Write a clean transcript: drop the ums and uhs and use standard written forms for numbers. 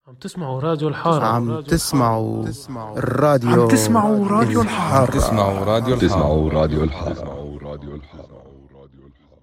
عم تسمعوا راديو الحارة. عم تسمعوا الراديو تسمعوا راديو الحارة. تسمعوا راديو الحارة. تسمعوا راديو الحارة.